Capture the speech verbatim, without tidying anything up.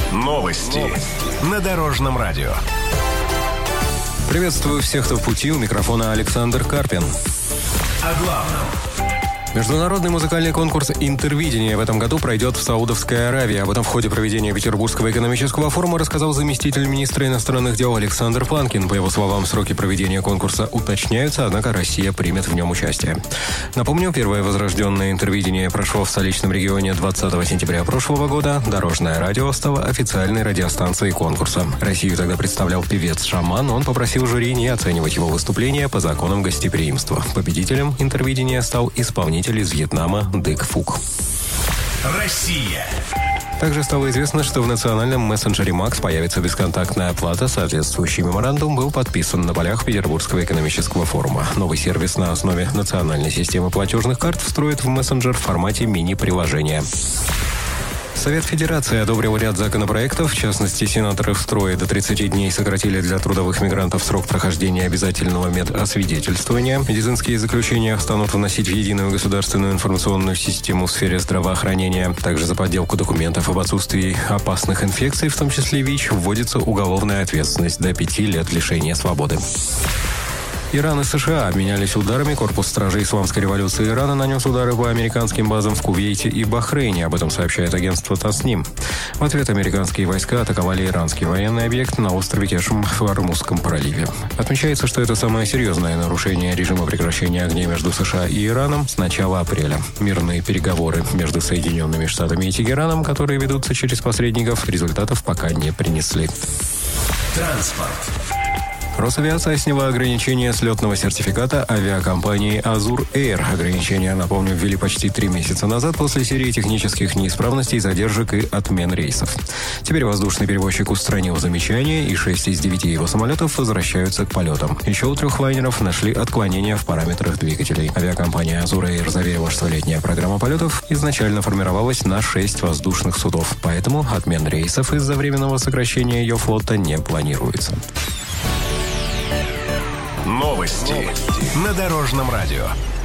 Новости, Новости на Дорожном радио. Приветствую всех, кто в пути. У микрофона Александр Карпин. О главном. Международный музыкальный конкурс «Интервидение» в этом году пройдет в Саудовской Аравии. Об этом в ходе проведения Петербургского экономического форума рассказал заместитель министра иностранных дел Александр Панкин. По его словам, сроки проведения конкурса уточняются, однако Россия примет в нем участие. Напомню, первое возрожденное «Интервидение» прошло в столичном регионе двадцатого сентября прошлого года. Дорожное радио стало официальной радиостанцией конкурса. Россию тогда представлял певец «Шаман». Он попросил жюри не оценивать его выступления по законам гостеприимства. Победителем «Интервидения» стал исполнитель из Вьетнама Дык Фук. Россия. Также стало известно, что в национальном мессенджере Макс появится бесконтактная оплата. Соответствующий меморандум был подписан на полях Петербургского экономического форума. Новый сервис на основе национальной системы платежных карт встроит в мессенджер в формате мини-приложения. Совет Федерации одобрил ряд законопроектов. В частности, сенаторы в строе до тридцати дней сократили для трудовых мигрантов срок прохождения обязательного медосвидетельствования. Медицинские заключения станут вносить в единую государственную информационную систему в сфере здравоохранения. Также за подделку документов об отсутствии опасных инфекций, в том числе ВИЧ, вводится уголовная ответственность до пяти лет лишения свободы. Иран и США обменялись ударами. Корпус стражей Исламской революции Ирана нанес удары по американским базам в Кувейте и Бахрейне. Об этом сообщает агентство Тасним. В ответ американские войска атаковали иранский военный объект на острове Кешм в Ормузском проливе. Отмечается, что это самое серьезное нарушение режима прекращения огня между США и Ираном с начала апреля. Мирные переговоры между Соединенными Штатами и Тегераном, которые ведутся через посредников, результатов пока не принесли. Транспорт. Росавиация сняла ограничения с летного сертификата авиакомпании «Азур Эйр». Ограничения, напомню, ввели почти три месяца назад после серии технических неисправностей, задержек и отмен рейсов. Теперь воздушный перевозчик устранил замечания, и шесть из девяти его самолетов возвращаются к полетам. Еще у трех лайнеров нашли отклонения в параметрах двигателей. Авиакомпания «Азур Эйр» заверила, что летняя программа полетов изначально формировалась на шесть воздушных судов, поэтому отмен рейсов из-за временного сокращения ее флота не планируется. Новости на Дорожном радио.